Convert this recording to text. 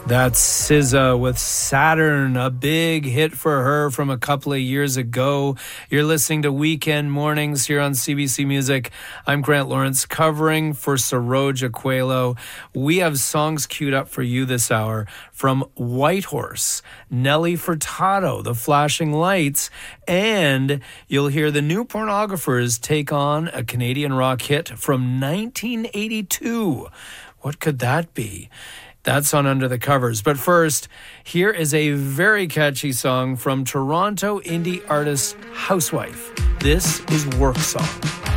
That's SZA with Saturn, a big hit for her from a couple of years ago. You're listening to Weekend Mornings here on CBC Music. I'm Grant Lawrence, covering for Saroja Coelho. We have songs queued up for you this hour from Whitehorse, Nelly Furtado, The Flashing Lights, and you'll hear the New Pornographers take on a Canadian rock hit from 1982. What could that be? That's on Under the Covers. But first, here is a very catchy song from Toronto indie artist Housewife. This is Work Song.